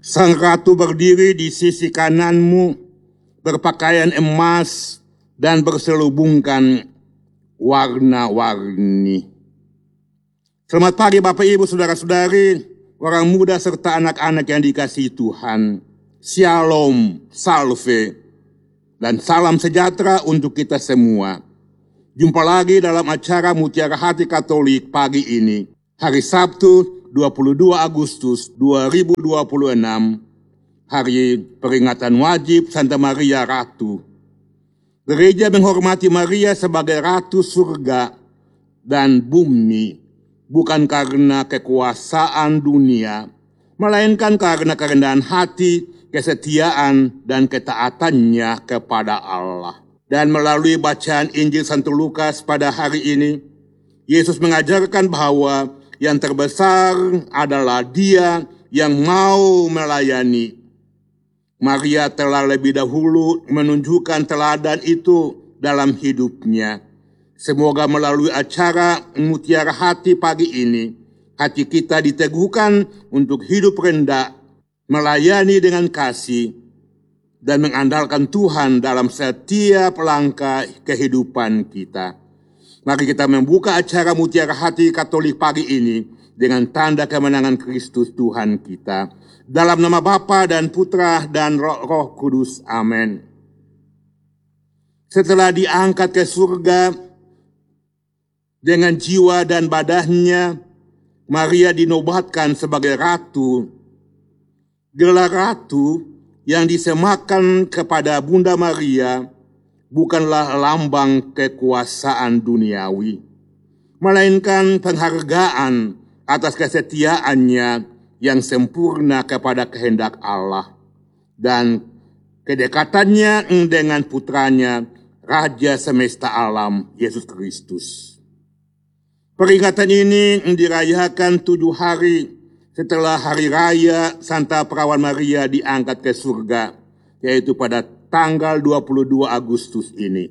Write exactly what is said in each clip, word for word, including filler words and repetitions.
Sang ratu berdiri di sisi kananmu, berpakaian emas dan berselubungkan warna-warni. Selamat pagi Bapak Ibu Saudara-saudari, orang muda serta anak-anak yang dikasihi Tuhan. Shalom, salve, dan salam sejahtera untuk kita semua. Jumpa lagi dalam acara Mutiara Hati Katolik pagi ini, hari Sabtu dua puluh dua Agustus dua ribu dua puluh enam, hari peringatan wajib Santa Maria Ratu. Gereja menghormati Maria sebagai Ratu surga dan bumi, bukan karena kekuasaan dunia, melainkan karena kerendahan hati, kesetiaan, dan ketaatannya kepada Allah. Dan melalui bacaan Injil Santo Lukas pada hari ini, Yesus mengajarkan bahwa yang terbesar adalah Dia yang mau melayani. Maria telah lebih dahulu menunjukkan teladan itu dalam hidupnya. Semoga melalui acara Mutiara Hati pagi ini, hati kita diteguhkan untuk hidup rendah, melayani dengan kasih, dan mengandalkan Tuhan dalam setiap langkah kehidupan kita. Mari kita membuka acara Mutiara Hati Katolik pagi ini dengan tanda kemenangan Kristus Tuhan kita. Dalam nama Bapa dan Putra dan Roh, Roh Kudus. Amin. Setelah diangkat ke surga dengan jiwa dan badannya, Maria dinobatkan sebagai Ratu. Gelar Ratu yang disematkan kepada Bunda Maria bukanlah lambang kekuasaan duniawi, melainkan penghargaan atas kesetiaannya yang sempurna kepada kehendak Allah dan kedekatannya dengan putranya, Raja semesta alam, Yesus Kristus. Peringatan ini dirayakan tujuh hari setelah hari raya Santa Perawan Maria diangkat ke surga, yaitu pada tanggal dua puluh dua Agustus ini.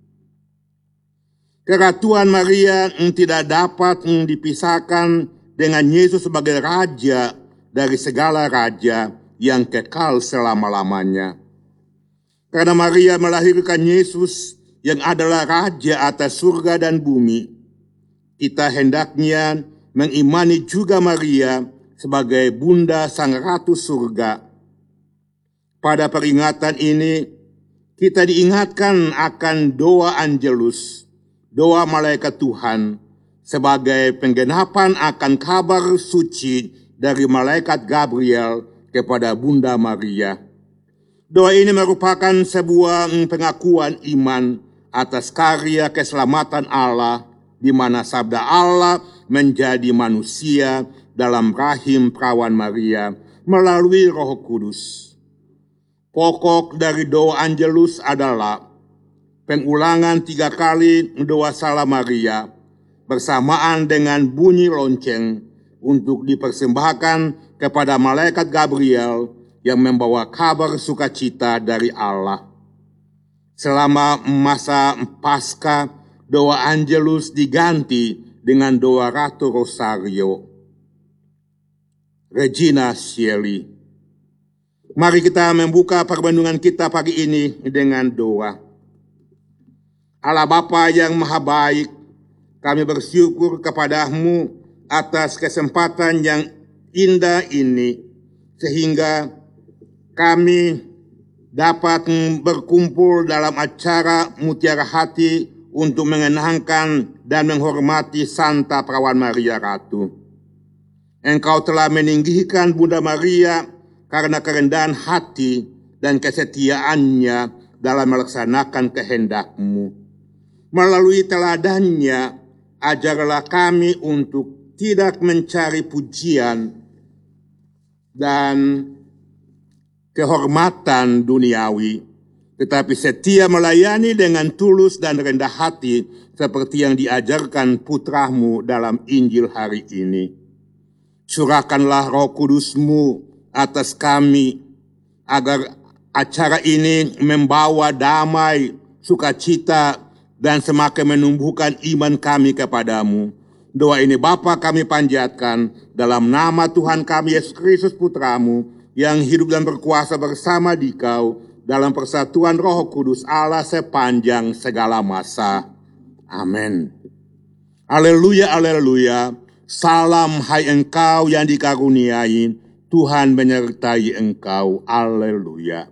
Keratuan Maria tidak dapat dipisahkan dengan Yesus sebagai Raja dari segala raja yang kekal selama-lamanya. Karena Maria melahirkan Yesus yang adalah Raja atas surga dan bumi, kita hendaknya mengimani juga Maria sebagai Bunda Sang Ratu Surga. Pada peringatan ini, kita diingatkan akan doa Angelus, doa malaikat Tuhan, sebagai penggenapan akan kabar suci dari malaikat Gabriel kepada Bunda Maria. Doa ini merupakan sebuah pengakuan iman atas karya keselamatan Allah, di mana sabda Allah menjadi manusia dalam rahim perawan Maria melalui Roh Kudus. Pokok dari doa Angelus adalah pengulangan tiga kali doa Salam Maria bersamaan dengan bunyi lonceng untuk dipersembahkan kepada malaikat Gabriel yang membawa kabar sukacita dari Allah. Selama masa Paskah, doa Angelus diganti dengan doa Ratu Rosario, Regina Caeli. Mari kita membuka perbendungan kita pagi ini dengan doa. Allah Bapa yang Maha Baik, kami bersyukur kepadamu atas kesempatan yang indah ini, sehingga kami dapat berkumpul dalam acara Mutiara Hati untuk mengenangkan dan menghormati Santa Perawan Maria Ratu. Engkau telah meninggikan Bunda Maria karena kerendahan hati dan kesetiaannya dalam melaksanakan kehendak-Mu. Melalui teladannya, ajarlah kami untuk tidak mencari pujian dan kehormatan duniawi, tetapi setia melayani dengan tulus dan rendah hati seperti yang diajarkan putra-Mu dalam Injil hari ini. Curahkanlah Roh Kudus-Mu atas kami, agar acara ini membawa damai, sukacita, dan semakin menumbuhkan iman kami kepadamu. Doa ini Bapa kami panjatkan dalam nama Tuhan kami Yesus Kristus Putra-Mu, yang hidup dan berkuasa bersama Dikau dalam persatuan Roh Kudus Allah sepanjang segala masa. Amin. Haleluya, haleluya. Salam hai engkau yang dikaruniai, Tuhan menyertai engkau. Haleluya.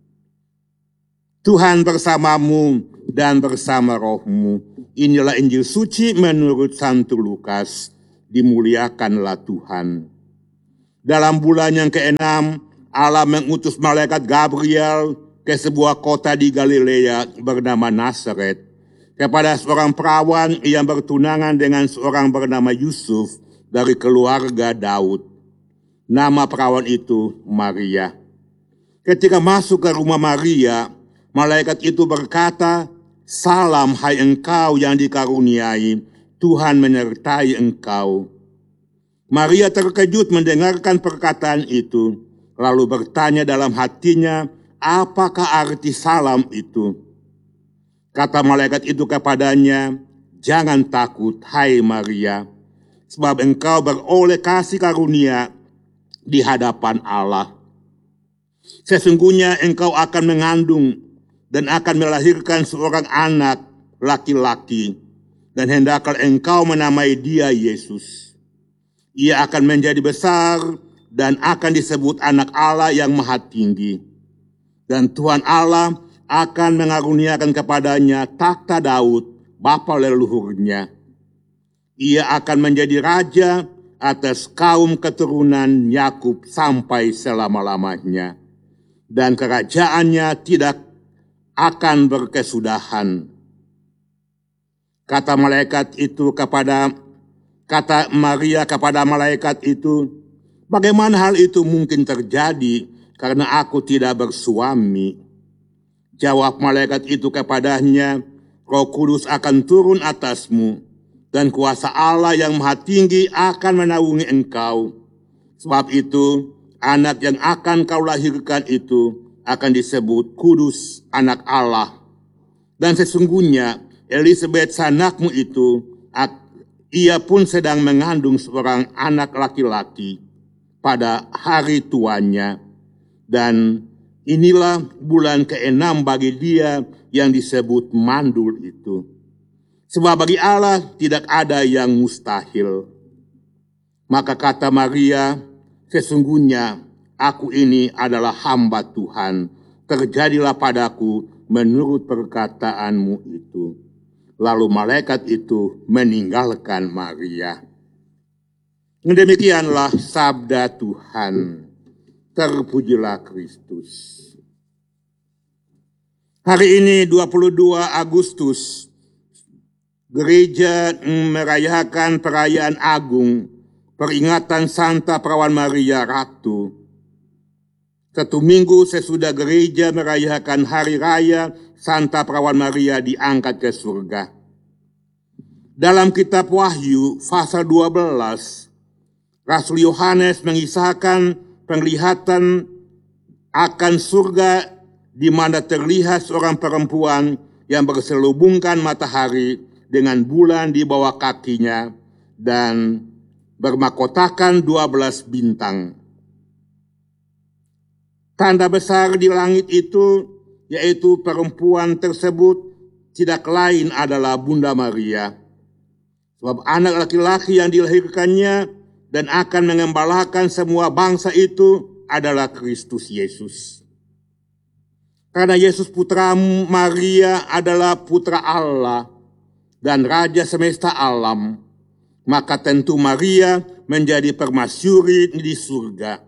Tuhan bersamamu dan bersama rohmu. Inilah Injil suci menurut Santo Lukas. Dimuliakanlah Tuhan. Dalam bulan yang keenam, Allah mengutus malaikat Gabriel ke sebuah kota di Galilea bernama Nazaret, kepada seorang perawan yang bertunangan dengan seorang bernama Yusuf dari keluarga Daud. Nama perawan itu Maria. Ketika masuk ke rumah Maria, malaikat itu berkata, "Salam hai engkau yang dikaruniai, Tuhan menyertai engkau." Maria terkejut mendengarkan perkataan itu, lalu bertanya dalam hatinya, apakah arti salam itu? Kata malaikat itu kepadanya, "Jangan takut, hai Maria, sebab engkau beroleh kasih karunia di hadapan Allah. Sesungguhnya engkau akan mengandung dan akan melahirkan seorang anak laki-laki, dan hendaklah engkau menamai dia Yesus. Ia akan menjadi besar dan akan disebut anak Allah yang maha tinggi. Dan Tuhan Allah akan mengaruniakan kepadanya takhta Daud, bapa leluhurnya. Ia akan menjadi raja atas kaum keturunan Yakub sampai selama-lamanya. Dan kerajaannya tidak akan berkesudahan." Kata malaikat itu kepada Kata Maria kepada malaikat itu, "Bagaimana hal itu mungkin terjadi karena aku tidak bersuami?" Jawab malaikat itu kepadanya, "Roh Kudus akan turun atasmu, dan kuasa Allah yang maha tinggi akan menaungi engkau. Sebab itu, anak yang akan kau lahirkan itu akan disebut kudus, anak Allah. Dan sesungguhnya Elisabet sanakmu itu, ia pun sedang mengandung seorang anak laki-laki pada hari tuanya. Dan inilah bulan keenam bagi dia yang disebut mandul itu. Sebab bagi Allah tidak ada yang mustahil." Maka kata Maria, "Sesungguhnya aku ini adalah hamba Tuhan. Terjadilah padaku menurut perkataanmu itu." Lalu malaikat itu meninggalkan Maria. Demikianlah sabda Tuhan. Terpujilah Kristus. Hari ini dua puluh dua Agustus, gereja merayakan perayaan agung, peringatan Santa Perawan Maria Ratu. Satu minggu sesudah gereja merayakan hari raya Santa Perawan Maria diangkat ke surga. Dalam kitab Wahyu pasal dua belas, Rasul Yohanes mengisahkan penglihatan akan surga di mana terlihat seorang perempuan yang berselubungkan matahari dengan bulan di bawah kakinya dan bermahkotakan dua belas bintang. Tanda besar di langit itu, yaitu perempuan tersebut tidak lain adalah Bunda Maria. Sebab anak laki-laki yang dilahirkannya dan akan mengembalakan semua bangsa itu adalah Kristus Yesus. Karena Yesus putra Maria adalah putra Allah dan Raja semesta alam, maka tentu Maria menjadi permasyuri di surga.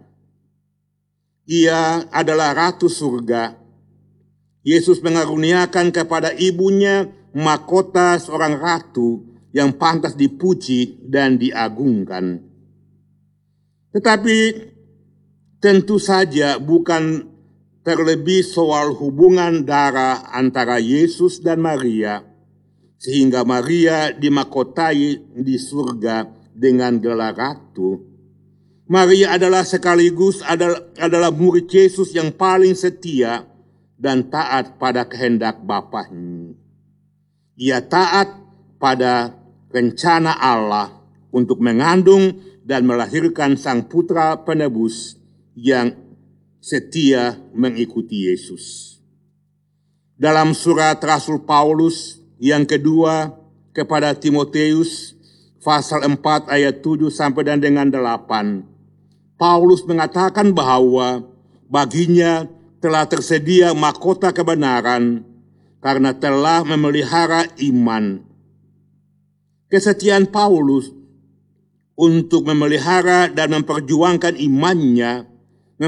Ia adalah Ratu surga. Yesus mengaruniakan kepada ibunya mahkota seorang ratu yang pantas dipuji dan diagungkan. Tetapi tentu saja bukan terlebih soal hubungan darah antara Yesus dan Maria, sehingga Maria dimahkotai di surga dengan gelar ratu. Maria adalah sekaligus adalah, adalah murid Yesus yang paling setia dan taat pada kehendak Bapanya. Ia taat pada rencana Allah untuk mengandung dan melahirkan sang putra penebus yang setia mengikuti Yesus. Dalam surat Rasul Paulus yang kedua kepada Timotius, pasal empat ayat tujuh sampai dan dengan delapan, Paulus mengatakan bahwa baginya telah tersedia mahkota kebenaran karena telah memelihara iman. Kesetiaan Paulus untuk memelihara dan memperjuangkan imannya